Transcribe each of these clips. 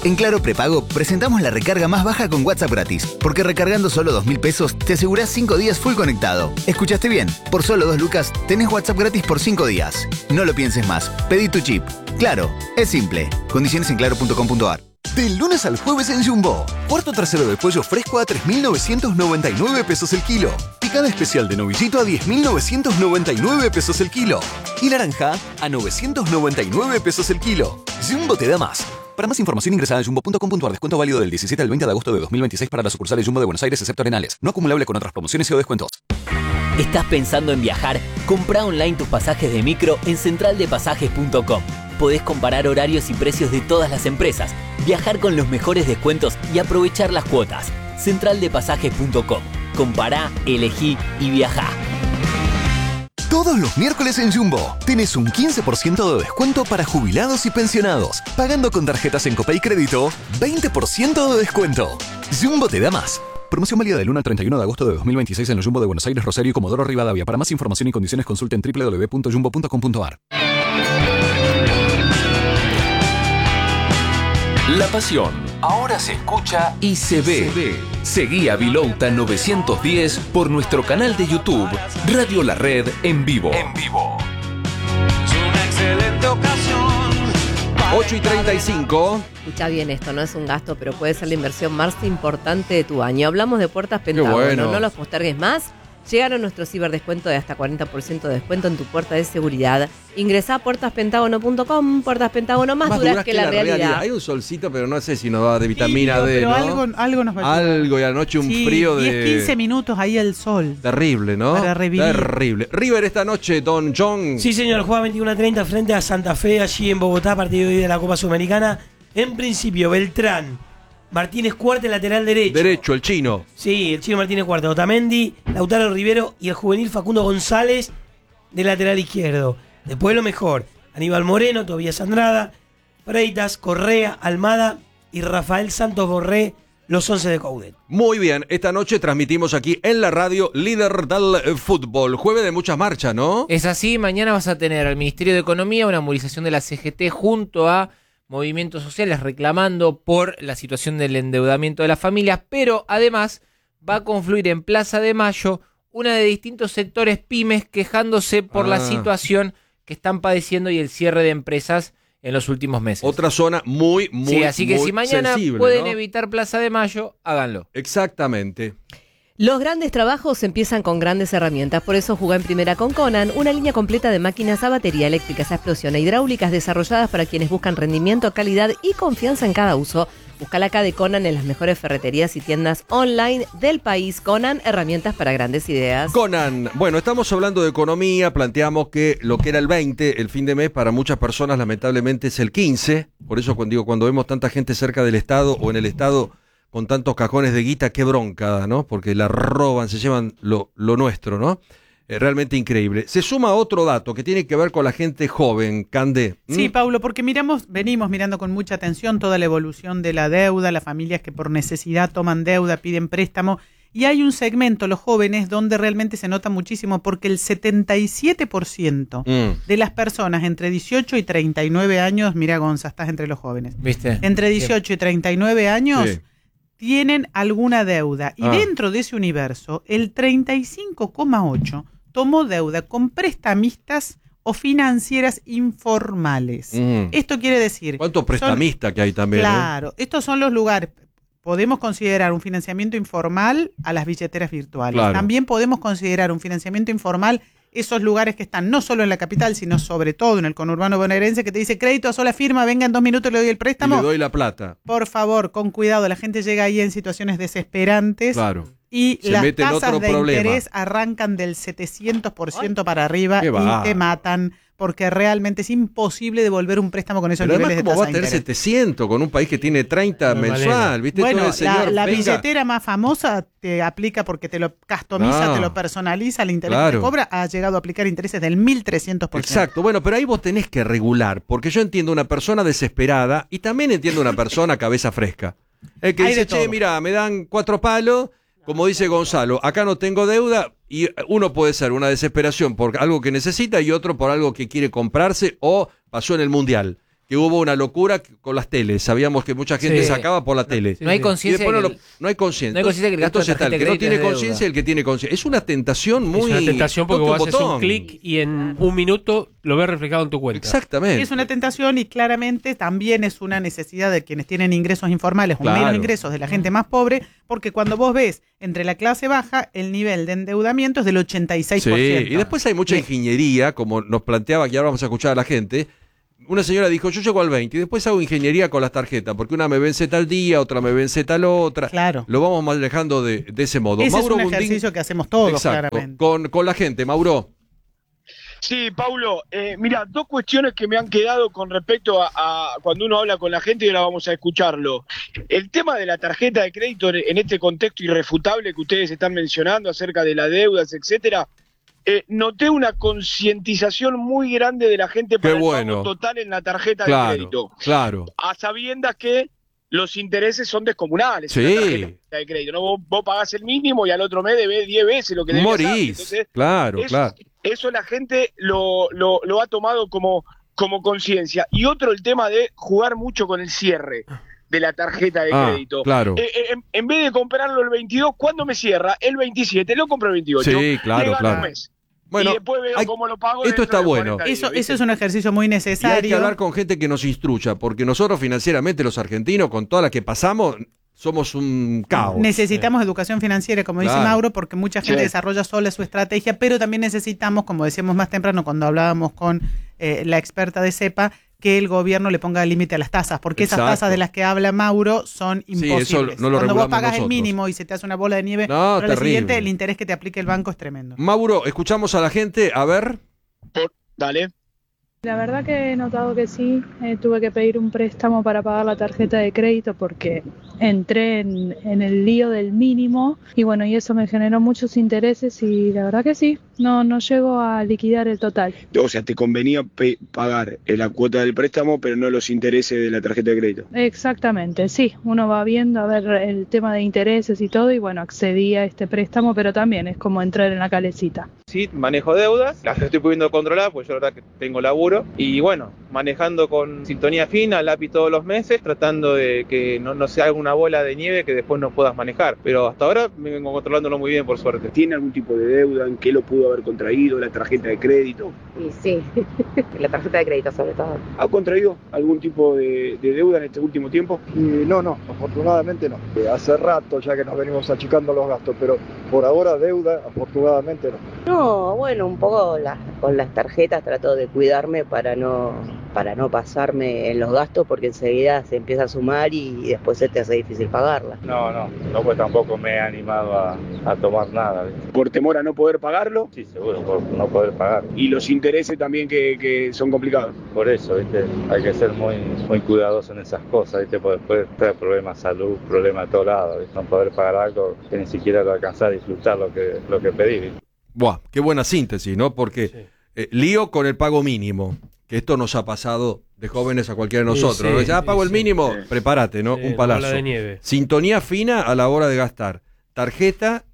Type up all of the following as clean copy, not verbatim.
En Claro Prepago presentamos la recarga más baja con WhatsApp gratis, porque recargando solo 2.000 pesos te asegurás 5 días full conectado. ¿Escuchaste bien? Por solo 2 lucas tenés WhatsApp gratis por 5 días. No lo pienses más. Pedí tu chip. Claro, es simple. Condiciones en claro.com.ar. Del lunes al jueves en Jumbo. Cuarto trasero de pollo fresco a 3.999 pesos el kilo. Picada especial de novillito a 10.999 pesos el kilo. Y naranja a 999 pesos el kilo. Jumbo te da más. Para más información ingresa a jumbo.com.ar. Descuento válido del 17 al 20 de agosto de 2026 para las sucursales Jumbo de Buenos Aires, excepto Arenales. No acumulable con otras promociones o descuentos. ¿Estás pensando en viajar? Comprá online tus pasajes de micro en centraldepasajes.com. Podés comparar horarios y precios de todas las empresas, viajar con los mejores descuentos y aprovechar las cuotas. Centraldepasajes.com. Compará, elegí y viajá. Todos los miércoles en Jumbo tenés un 15% de descuento para jubilados y pensionados. Pagando con tarjetas en Copay Crédito, 20% de descuento. Jumbo te da más. Promoción válida del 1 al 31 de agosto de 2026 en los Jumbo de Buenos Aires, Rosario y Comodoro Rivadavia. Para más información y condiciones consulten www.jumbo.com.ar. La pasión ahora se escucha y se ve. Seguí a Vilouta 910 por nuestro canal de YouTube Radio La Red en vivo. Es una excelente ocasión. 8:35. Escucha bien esto, no es un gasto, pero puede ser la inversión más importante de tu año. Hablamos de Puertas Pentágono, bueno. No los postergues más. Llegaron nuestro ciberdescuento de hasta 40% de descuento en tu puerta de seguridad. Ingresá a puertaspentágono.com. Puertas Pentágono más duras que la realidad. Hay un solcito, pero no sé si nos da de vitamina D, pero ¿no? algo nos va a ayudar. Algo, y anoche un frío de... 10-15 minutos ahí el sol. Terrible, ¿no? Para revivir. Terrible. River esta noche, Don John. Sí, señor, juega 21:30 frente a Santa Fe, allí en Bogotá, partido de hoy de la Copa Sudamericana. En principio, Beltrán, Martínez Cuarte, lateral derecho. Derecho, el chino. Sí, el chino Martínez Cuarte. Otamendi, Lautaro Rivero y el juvenil Facundo González de lateral izquierdo. Después lo mejor, Aníbal Moreno, Tobías Andrada, Freitas, Correa, Almada y Rafael Santos Borré, los 11 de Coudet. Muy bien, esta noche transmitimos aquí en la radio Líder del Fútbol. Jueves de muchas marchas, ¿no? Es así, mañana vas a tener al Ministerio de Economía una movilización de la CGT junto a movimientos sociales reclamando por la situación del endeudamiento de las familias, pero además va a confluir en Plaza de Mayo una de distintos sectores pymes quejándose por la situación que están padeciendo y el cierre de empresas en los últimos meses. Otra zona muy sí, así que muy si mañana sensible, pueden ¿no? evitar Plaza de Mayo, háganlo. Exactamente. Los grandes trabajos empiezan con grandes herramientas, por eso jugá en primera con Conan, una línea completa de máquinas a batería, eléctricas a explosión e hidráulicas desarrolladas para quienes buscan rendimiento, calidad y confianza en cada uso. Búscala acá de Conan en las mejores ferreterías y tiendas online del país. Conan, herramientas para grandes ideas. Conan, bueno, estamos hablando de economía, planteamos que lo que era el 20, el fin de mes, para muchas personas lamentablemente es el 15, por eso cuando vemos tanta gente cerca del Estado o en el Estado con tantos cajones de guita, qué bronca, ¿no? Porque la roban, se llevan lo nuestro, ¿no? Realmente increíble. Se suma otro dato que tiene que ver con la gente joven, Candé. Sí, Paulo, porque venimos mirando con mucha atención toda la evolución de la deuda, las familias que por necesidad toman deuda, piden préstamo, y hay un segmento, los jóvenes, donde realmente se nota muchísimo, porque el 77% de las personas entre 18 y 39 años, mira Gonza, estás entre los jóvenes, ¿viste? Entre 18 y 39 años... Sí. Tienen alguna deuda. Y dentro de ese universo, el 35,8% tomó deuda con prestamistas o financieras informales. Esto quiere decir... ¿Cuántos prestamistas que hay también? Claro, estos son los lugares... Podemos considerar un financiamiento informal a las billeteras virtuales. Claro. También podemos considerar un financiamiento informal esos lugares que están no solo en la capital, sino sobre todo en el conurbano bonaerense, que te dice crédito a sola firma, venga en 2 minutos le doy el préstamo. Y le doy la plata. Por favor, con cuidado, la gente llega ahí en situaciones desesperantes. Claro. Y se las mete en tasas otro de problema. interés arrancan del 700% para arriba Qué y va. te matan, porque realmente es imposible devolver un préstamo con esos Pero niveles además, de ¿cómo va tasa a de tener interés? 700 con un país que tiene 30 mensual? ¿Viste? Bueno, Todo el señor, la venga. billetera más famosa te aplica porque te lo customiza, te lo personaliza, el interés que te cobra ha llegado a aplicar intereses del 1.300%. Exacto, bueno, pero ahí vos tenés que regular, porque yo entiendo una persona desesperada y también entiendo una persona cabeza fresca. El que Hay dice, de todo. che, mira, me dan 4 palos, como dice Gonzalo, acá no tengo deuda, y uno puede ser una desesperación por algo que necesita y otro por algo que quiere comprarse o pasó en el Mundial. que hubo una locura con las teles. Sabíamos que mucha gente sacaba por la tele. No hay conciencia. No hay conciencia. No hay conciencia que el gasto de Entonces está el que no tiene conciencia y el que tiene conciencia. Es una tentación muy... Es una tentación porque vos haces un botón. clic y en un minuto lo ves reflejado en tu cuenta. Exactamente. Es una tentación y claramente también es una necesidad de quienes tienen ingresos informales o menos ingresos de la gente más pobre, porque cuando vos ves entre la clase baja, el nivel de endeudamiento es del 86%. Sí, y después hay mucha ingeniería, como nos planteaba, que ahora vamos a escuchar a la gente. Una señora dijo, yo llego al 20 y después hago ingeniería con las tarjetas, porque una me vence tal día, otra me vence tal otra. Claro. Lo vamos manejando de ese modo. Ese Mauro es un Gundín, ejercicio que hacemos todos, exacto, claramente. con la gente. Mauro. Sí, Paulo, mira, dos cuestiones que me han quedado con respecto a cuando uno habla con la gente y ahora vamos a escucharlo. El tema de la tarjeta de crédito en este contexto irrefutable que ustedes están mencionando acerca de las deudas, etcétera, noté una concientización muy grande de la gente para el pago total en la tarjeta de crédito. Claro. A sabiendas que los intereses son descomunales en la tarjeta de crédito, ¿no? Vos pagás el mínimo y al otro mes debés 10 veces lo que debes. Morís. Entonces, claro. Eso la gente lo ha tomado como conciencia. Y otro, el tema de jugar mucho con el cierre de la tarjeta de crédito. Claro. En vez de comprarlo el 22, ¿cuándo me cierra? El 27, lo compro el 28. Sí, claro. Un mes. Bueno, y después veo cómo lo pago. Esto está bueno. Eso es un ejercicio muy necesario. Y hay que hablar con gente que nos instruya, porque nosotros financieramente, los argentinos, con todas las que pasamos, somos un caos. Necesitamos educación financiera, como dice Mauro, porque mucha gente desarrolla sola su estrategia, pero también necesitamos, como decíamos más temprano cuando hablábamos con la experta de CEPA, que el gobierno le ponga límite a las tasas, porque esas tasas de las que habla Mauro son imposibles. Eso no lo cuando vos pagas nosotros. el mínimo y se te hace una bola de nieve, para el siguiente el interés que te aplique el banco es tremendo. Mauro, escuchamos a la gente, a ver. Dale. La verdad que he notado que sí, tuve que pedir un préstamo para pagar la tarjeta de crédito porque entré en el lío del mínimo y bueno, y eso me generó muchos intereses y la verdad que sí, no llego a liquidar el total. O sea, te convenía pagar la cuota del préstamo, pero no los intereses de la tarjeta de crédito. Exactamente, sí, uno va viendo a ver el tema de intereses y todo y bueno, accedí a este préstamo, pero también es como entrar en la calecita. Sí, manejo deudas, las estoy pudiendo controlar, pues yo la verdad que tengo laburo y bueno, manejando con sintonía fina, lápiz todos los meses, tratando de que no se haga una bola de nieve que después no puedas manejar, pero hasta ahora me vengo controlándolo muy bien por suerte. ¿Tiene algún tipo de deuda? ¿En qué lo pudo haber contraído? ¿La tarjeta de crédito? Y sí, la tarjeta de crédito sobre todo. ¿Ha contraído algún tipo de deuda en este último tiempo? No, afortunadamente no. Hace rato ya que nos venimos achicando los gastos, pero por ahora deuda, afortunadamente no. No, bueno, un poco con las tarjetas trato de cuidarme para no pasarme en los gastos porque enseguida se empieza a sumar y después se te hace difícil pagarla. No, pues tampoco me he animado a tomar nada. ¿Viste? ¿Por temor a no poder pagarlo? Sí, seguro, por no poder pagar. ¿Y los intereses también que son complicados? Por eso, ¿viste? Hay que ser muy cuidadoso en esas cosas, ¿viste? Porque después trae problemas de salud, problemas de todos lados, ¿viste? No poder pagar algo que ni siquiera lo alcanzar a disfrutar lo que pedí, ¿viste? Buah, qué buena síntesis, ¿no? Porque lío con el pago mínimo, que esto nos ha pasado de jóvenes a cualquiera de nosotros, ¿no? Ya pago el mínimo, prepárate, ¿no? Un palazo. Bola de nieve. Sintonía fina a la hora de gastar. Tarjeta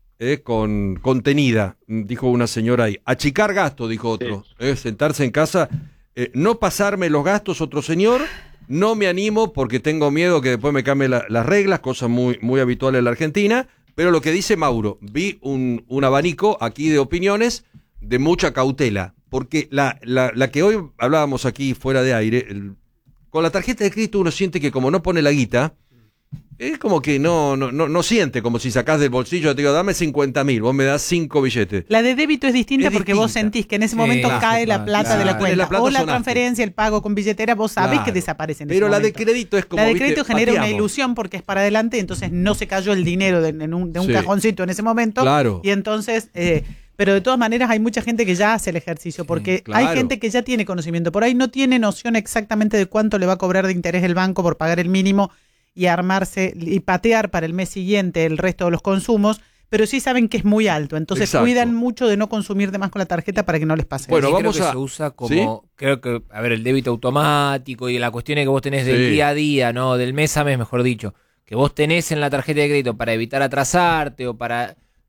contenida, dijo una señora ahí. Achicar gasto, dijo otro. Sentarse en casa, no pasarme los gastos, otro señor. No me animo porque tengo miedo que después me cambien las reglas, cosa muy, muy habitual en la Argentina. Pero lo que dice Mauro, vi un abanico aquí de opiniones de mucha cautela, porque la que hoy hablábamos aquí fuera de aire, con la tarjeta de crédito uno siente que como no pone la guita, es como que no siente, como si sacás del bolsillo, te digo, dame 50.000, vos me das 5 billetes. La de débito es distinta porque vos sentís que en ese momento cae la plata de la cuenta. O la transferencia, el pago con billetera, vos sabés que desaparece en ese momento. Pero la de crédito es como, la de crédito genera una ilusión porque es para adelante, entonces no se cayó el dinero de un cajoncito en ese momento. Claro. Y entonces... pero de todas maneras hay mucha gente que ya hace el ejercicio, porque hay gente que ya tiene conocimiento. Por ahí no tiene noción exactamente de cuánto le va a cobrar de interés el banco por pagar el mínimo y armarse y patear para el mes siguiente el resto de los consumos, pero sí saben que es muy alto. Entonces cuidan mucho de no consumir de más con la tarjeta para que no les pase. Bueno, vamos creo que se usa como, creo que, a ver, el débito automático y la cuestión que vos tenés del día a día, ¿no? Del mes a mes, mejor dicho, que vos tenés en la tarjeta de crédito para evitar atrasarte o para...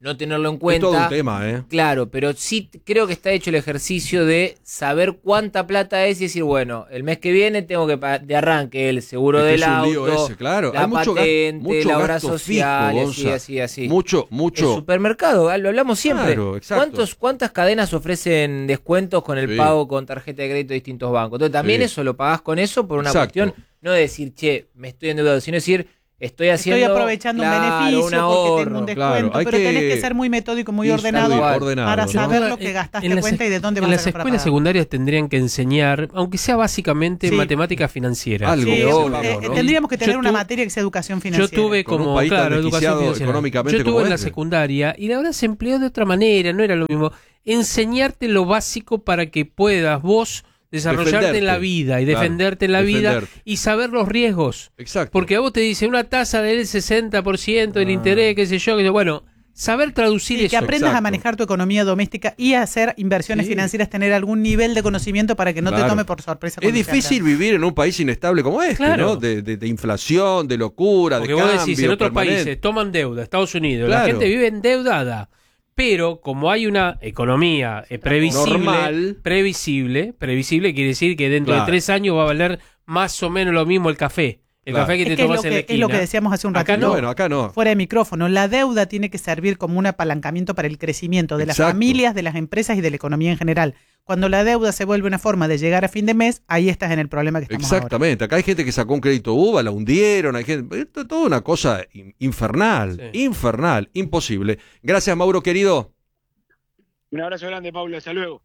no tenerlo en cuenta. Es todo un tema, ¿eh? Claro, pero sí creo que está hecho el ejercicio de saber cuánta plata es y decir, bueno, el mes que viene tengo que de arranque el seguro Es que del es un lío auto, ese, claro. la Hay mucho patente, la obra gasto social, fijo, así. Mucho. El supermercado, lo hablamos siempre. Claro, exacto. ¿Cuántas cadenas ofrecen descuentos con el Sí. pago con tarjeta de crédito de distintos bancos? Entonces también Sí. eso lo pagás con eso por una Exacto. cuestión, no de decir, che, me estoy endeudado, sino decir, estoy aprovechando un beneficio un ahorro, porque tengo un descuento, claro, hay pero tenés que que ser muy metódico, muy ir ordenado para ¿no? saber lo que gastaste en a las cuenta y de dónde vas En a las sacar para escuelas pagar. secundarias tendrían que enseñar, aunque sea básicamente Sí. matemática financiera. Algo, Sí, obvio, ¿no? tendríamos que tener Yo una tu- materia que sea educación Yo financiera. tuve Con un como, país tan claro, educación desquiciado financiera. económicamente Yo como tuve en la este. secundaria y la verdad se empleó de otra manera, no era lo mismo. Enseñarte lo básico para que puedas vos desarrollarte en la vida y Claro, defenderte en la vida defenderte. y saber los riesgos. Exacto. Porque a vos te dice una tasa del 60% del interés, qué sé yo, bueno, saber traducir Y eso. que aprendas a manejar tu economía doméstica y a hacer inversiones financieras, tener algún nivel de conocimiento para que no te Claro. tome por sorpresa. Es cuando se difícil vivir en un país inestable como este, Claro. ¿no? De inflación, de locura, Porque de vos cambio decís, en otros permanente. países toman deuda, Estados Unidos, la Claro. gente vive endeudada. Pero como hay una economía Normal. previsible quiere decir que dentro Claro. de 3 años va a valer más o menos lo mismo el café. El Claro. café que te Es que tomas en la esquina. es lo que decíamos hace un ratito. Acá no. Bueno, acá no. Fuera de micrófono, la deuda tiene que servir como un apalancamiento para el crecimiento de las Exacto. familias, de las empresas y de la economía en general. Cuando la deuda se vuelve una forma de llegar a fin de mes, ahí estás en el problema que estamos ahora. Exactamente. Acá hay gente que sacó un crédito UVA, la hundieron, hay gente, esto es toda una cosa infernal, infernal, imposible. Gracias, Mauro, querido. Un abrazo grande, Pablo. Hasta luego.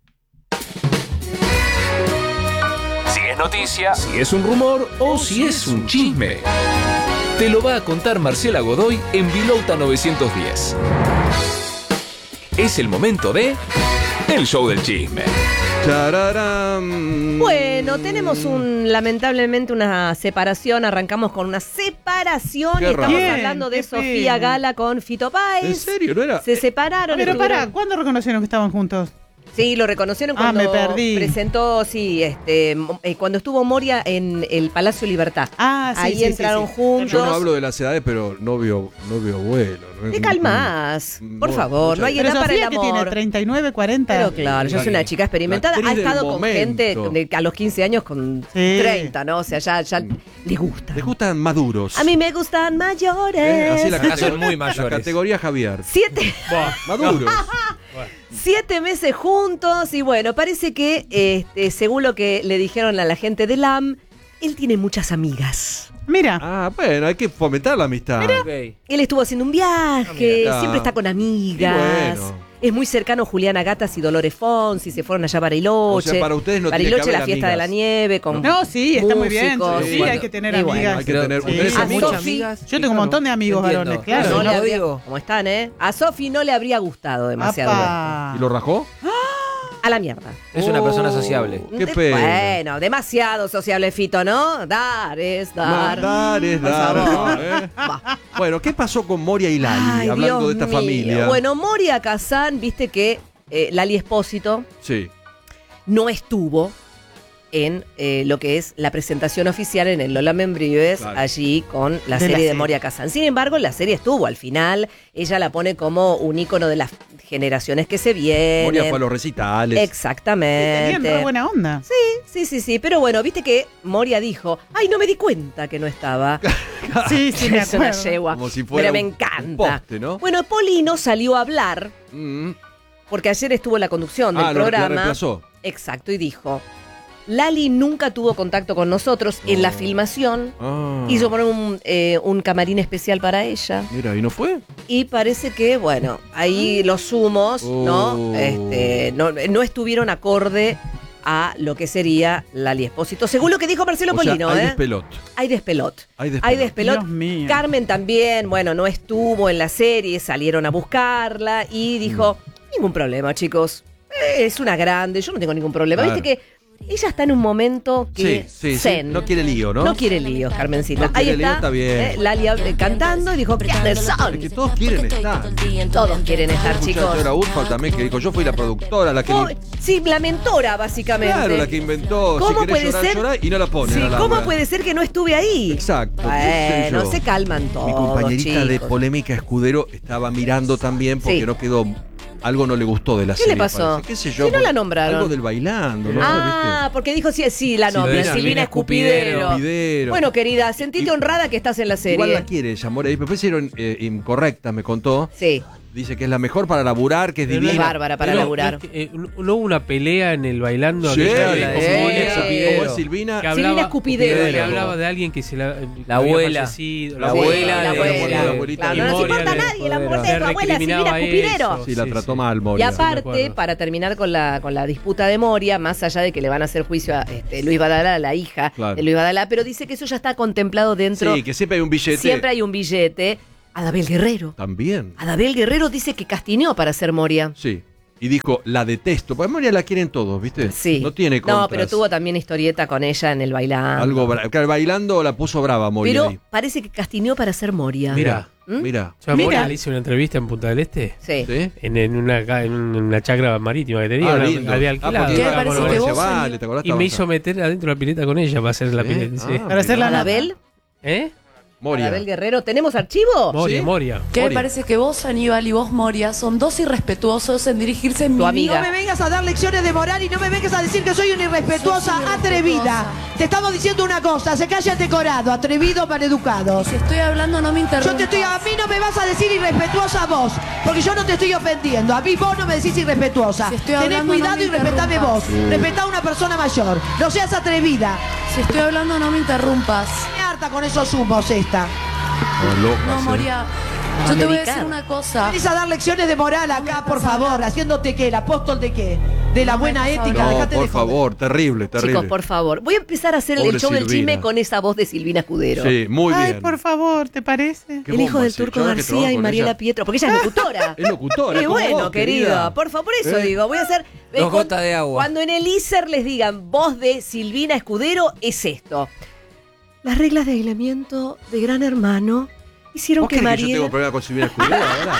Si es noticia, si es un rumor o si es un chisme. Te lo va a contar Marcela Godoy en Vilouta 910. Es el momento de El Show del Chisme. Chararán. Bueno, tenemos lamentablemente una separación. Arrancamos con una separación. Qué Y estamos raro. hablando de Qué Sofía pena. Gala con Fito Páez. ¿En serio? ¿No era? Se separaron. Pero estuvieron- pará, ¿cuándo reconocieron que estaban juntos? Sí, lo reconocieron Ah, cuando me perdí. presentó, cuando estuvo Moria en el Palacio Libertad. Ah, sí, Ahí sí, entraron sí, sí. juntos. Yo no hablo de las edades, pero novio bueno. ¿no? Te calmás, por favor, no hay Pero edad para el Sofía, que amor. tiene 39, 40. Pero claro, yo soy una chica experimentada. La Ha actriz del estado con gente momento. a los 15 años con 30, ¿no? O sea, ya le gusta. Les gustan maduros. A mí me gustan mayores. Así la Acá son categoría- muy mayores. La categoría Javier. 7 Maduros. 7 meses juntos y bueno, parece que según lo que le dijeron a la gente de LAM, él tiene muchas amigas. Mira. Ah, bueno, hay que fomentar la amistad. Él estuvo haciendo un viaje, mira. siempre está con amigas. Y bueno. Es muy cercano a Juliana Gatas y Dolores Fonsi, se fueron allá a Bariloche. O sea, para ustedes no tiene que Bariloche, haber la fiesta de la amigas. nieve con No, sí, está muy bien. músicos. Sí, hay que tener Y bueno, amigas. Hay que tener Sí. ustedes A amigas. muchas Sofi, amigas. Yo tengo un montón de amigos Entiendo. varones, claro. no le ¿no? habría- Digo. ¿Cómo están, A Sofi no le habría gustado demasiado. Apa. ¿Y lo rajó? A la mierda. Es una persona sociable. Qué pena. Bueno, demasiado sociable Fito, ¿no? Dar es dar. Dar es Por dar, favor. ¿eh? Bueno, ¿qué pasó con Moria y Lali? Ay, hablando Dios de esta mío. familia. Bueno, Moria Kazán, viste que Lali Espósito Sí. no estuvo en lo que es la presentación oficial en el Lola Membrives, Claro. allí con la De serie la de serie. Moria Kazán. Sin embargo, la serie estuvo. Al final, ella la pone como un ícono de las generaciones que se vienen. Moria fue a los recitales. Exactamente. Tenían re buena onda. Sí. Pero bueno, viste que Moria dijo, ay, no me di cuenta que no estaba. Sí, sí, me Es una acuerdo. yegua. Como si fuera Pero me un encanta. poste, ¿no? Bueno, Polino salió a hablar, Mm. porque ayer estuvo en la conducción del Ah, la programa. reemplazó. Exacto, y dijo, Lali nunca tuvo contacto con nosotros en la filmación. Ah. Hizo poner un camarín especial para ella. Mira, ¿y no fue? Y parece que, bueno, ahí los humos, ¿no? Oh. No estuvieron acorde a lo que sería Lali Espósito. Según lo que dijo Marcelo O sea, Polino, hay ¿eh? despelot. Hay despelot. Hay Hay despelot. despelot. Dios mío. Carmen también, bueno, no estuvo en la serie, salieron a buscarla y dijo, ningún problema, chicos. Es una grande, yo no tengo ningún problema. Claro. Viste que Ella está en un momento que zen. No quiere lío, ¿no? No quiere lío, Carmencita. No quiere Ahí lío, está bien. Lalia cantando y dijo, ¿qué son? Es que todos quieren estar. Todos quieren estar, chicos. Señora Urfa también que dijo, yo fui la productora, la que... Sí, la mentora, básicamente. Claro, la que inventó, ¿Cómo si querés puede llorar, ser? llorar y no la pone. Sí, a la ¿cómo Laura. puede ser que no estuve ahí? Exacto. Bueno, se calman todos, Mi compañerita de chicos. Polémica Escudero estaba mirando también porque Sí. no quedó... Algo no le gustó de la ¿Qué serie. le pasó? Parece. ¿Qué sé yo? Si no la nombraron. Algo del bailando, ¿no? Porque dijo sí, la nombra. Silvina Escupidero. Escupidero. Bueno, querida, sentite honrada que estás en la serie. Igual la quiere ella, More. Después hicieron incorrecta, me contó. Sí. Dice que es la mejor para laburar, que es Pero divina. Es bárbara para laburar. ¿No hubo una pelea en el bailando? Sí, aquella la vez? de Moria Silvina. ¿Cómo es Silvina? Que Silvina Escupidero. Que hablaba de alguien que se la La abuela. La abuela. La abuela. abuelita. Claro, no nos importa a nadie la muerte de tu abuela, Silvina Escupidero. Sí, la trató mal, Y Moria. aparte, para terminar con la disputa de Moria, más allá de que le van a hacer juicio a Luis Badalá, la hija Claro. de Luis Badalá, pero dice que eso ya está contemplado dentro. Sí, que siempre hay un billete. Siempre hay un billete. Adabel Guerrero. También. Adabel Guerrero dice que castineó para ser Moria. Sí. Y dijo, la detesto. Porque Moria la quieren todos, ¿viste? Sí. No tiene contras. No, pero tuvo también historieta con ella en el bailando. Algo claro, bailando la puso brava Moria Pero ahí. parece que castineó para ser Moria. Mira. Mira. Yo a Moria le hice una entrevista en Punta del Este. Sí. En una chacra marítima que tenía. Ah, la lindo. había alquilado. porque Era parece con- que vos vale, ¿te acordás? y me hizo meter adentro de la pileta con ella para hacer la pileta. Sí. Para hacer la ¿Adabel? ¿Eh? Moria. Adabel Guerrero. ¿Tenemos archivo? Moria, ¿Sí? Moria. ¿Qué me Moria. parece que vos, Aníbal, y vos, Moria, son dos irrespetuosos en dirigirse en mi amiga. vida? No me vengas a dar lecciones de moral y no me vengas a decir que soy una irrespetuosa, atrevida. Te estamos diciendo una cosa, se calla el decorado, atrevido, maleducado. Si estoy hablando, no me interrumpas. A mí no me vas a decir irrespetuosa vos, porque yo no te estoy ofendiendo. A mí vos no me decís irrespetuosa. Si estoy Tenés hablando, cuidado no me y respetame vos. interrumpas. Respetá a una persona mayor. No seas atrevida. Si estoy hablando, no me interrumpas. Me harta con esos humos esta. No, Moria, yo te voy a decir una cosa. Venís a dar lecciones de moral acá, por favor, haciéndote qué, el apóstol de qué, de la buena ética. No, Dejate por de joder. favor, terrible, terrible. Chicos, por favor. Voy a empezar a hacer Pobre el show del Silvina. chisme con esa voz de Silvina Escudero. Sí, muy Ay, bien. por favor, ¿te parece? Qué El hijo bomba, del sí. Turco Yo ahora que trabajo García y con Mariela ella- Pietro. Porque ella es locutora. Es locutora. Qué como bueno, vos, querida. Por eso digo, voy a hacer. Dos gotas de agua. Cuando en el ISER les digan voz de Silvina Escudero, es esto. Las reglas de aislamiento de Gran Hermano hicieron ¿Vos que crees que yo Mariela. tengo problema con Silvina Escudero ahora?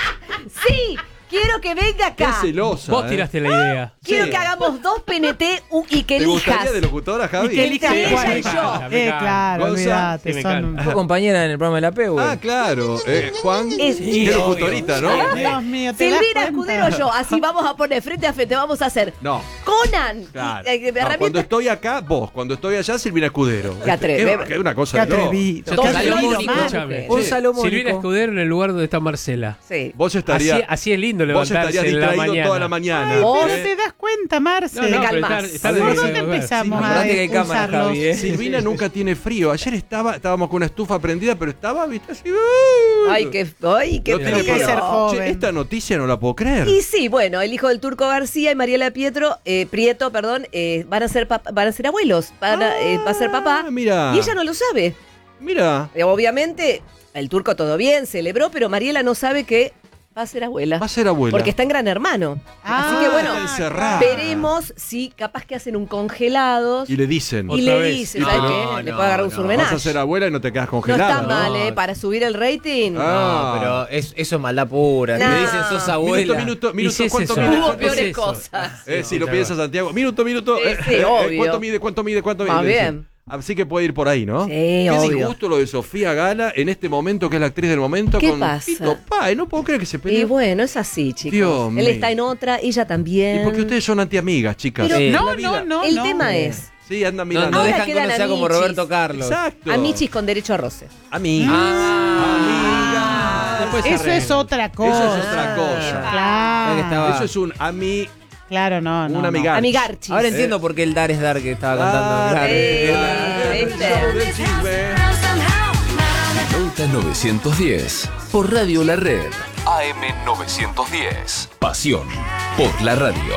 Sí, quiero que venga Qué acá. celosa. Vos tiraste la idea. Quiero Sí. que hagamos dos PNT y que ¿Te gustaría elijas. de locutora, Javi? Y que elijas Entre cuál. ella y yo. Claro, Gonza, olvídate. me Son... encanta. Fue compañera en el programa de la P, güey. Ah, claro. Juan, Es- qué locutorita, ¿no? Dios mío, ¿te das Silvina cuenta? Escudero yo, así vamos a poner frente a frente, vamos a hacer No. Conan. Claro. Y, No, herramientas- cuando estoy acá, vos. Cuando estoy allá, Silvina Escudero. Qué atreve- Que es una cosa Qué de loco. atrevido. Dos Qué atrevido, salomónicos. man. Escúchame. Un Sí. salomónico. Silvina Escudero en el lugar donde está Marcela. Sí. Vos estarías, Así es lindo vos levantarse estarías en la distraído mañana. toda la mañana. Ay, Vos- pero te das cuenta, Marce. No, no, pero calmás. estar ¿Por de- dónde de- empezamos Acordate que hay a cámara, usarlos? Javi, ¿eh? Silvina nunca tiene frío. Ayer estábamos con una estufa prendida, pero estaba, viste, así. Ay, qué No tiene que ser problema. joven. Che, esta noticia no la puedo creer. Y sí, bueno, el hijo del Turco García y Mariela Prieto, van a ser abuelos, va a ser papá. Mira. Y ella no lo sabe. Mira. Obviamente, el Turco todo bien, celebró, pero Mariela no sabe que va a ser abuela. Va a ser abuela. Porque está en Gran Hermano. Ah, Así que bueno, está encerrada. veremos si capaz que hacen un congelados. Y le dicen. Y le dicen, ¿sabes qué? Le puede agarrar un Vas surmenage. a ser abuela y no te quedas No congelada. está mal, para subir el rating. Ah. No, pero eso es maldad pura. No. Le dicen sos abuela. Minuto, ¿Y si es ¿cuánto eso? mide? Hubo ¿Cuánto peores mide? cosas. Si lo piensa Santiago. Minuto. Sí, obvio. ¿Cuánto mide? Más Le dicen. bien. Así que puede ir por ahí, ¿no? Sí, Qué obvio. disgusto lo de Sofía Gala en este momento, que es la actriz del momento, ¿Qué con pasa? Fito Páez. No puedo creer que se Y pelee. bueno, es así, chicos. Dios Él mío. está en otra, ella también. Y porque ustedes son antiamigas, chicas. Pero- Sí. No, La vida. no, el no. tema es, Sí, anda No, mirando. no Ahora dejan que quedan uno sea como amichis. Roberto Carlos. Exacto. amichis con derecho a roce. Amigas. Amigas. Después se Eso es arregla. otra cosa. Eso es otra cosa. Claro. Eso es un Claro, no. un no. amigarchi. Amigarchis. Ahora entiendo por qué el Dar es Dar que estaba cantando. del chisme. Nota 910 por Radio La Red. AM 910. Pasión por la radio.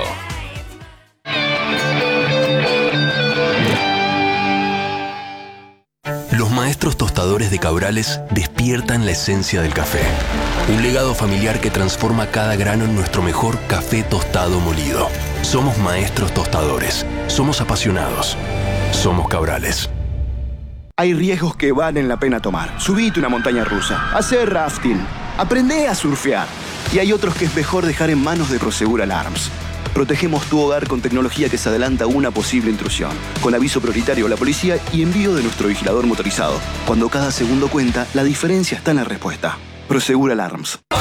Los maestros tostadores de Cabrales despiertan la esencia del café. Un legado familiar que transforma cada grano en nuestro mejor café tostado molido. Somos maestros tostadores. Somos apasionados. Somos Cabrales. Hay riesgos que valen la pena tomar. Subite una montaña rusa, hacer rafting, aprendé a surfear. Y hay otros que es mejor dejar en manos de Prosegur Alarms. Protegemos tu hogar con tecnología que se adelanta a una posible intrusión, con aviso prioritario a la policía y envío de nuestro vigilador motorizado. Cuando cada segundo cuenta, la diferencia está en la respuesta. Prosegur Alarms.